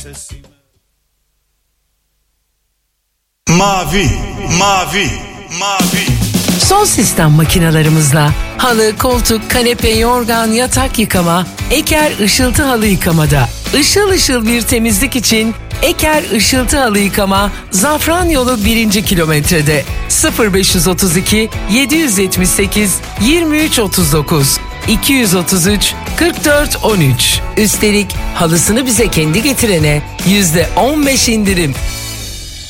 Mavi, mavi, mavi. Son sistem makinalarımızla halı, koltuk, kanepe, yorgan, yatak yıkama, Eker ışıltı halı yıkamada. Işıl ışıl bir temizlik için Eker ışıltı halı yıkama Zafran Yolu 1. kilometrede 0532 778 2339 233 44 13. Üstelik halısını bize kendi getirene %15 indirim.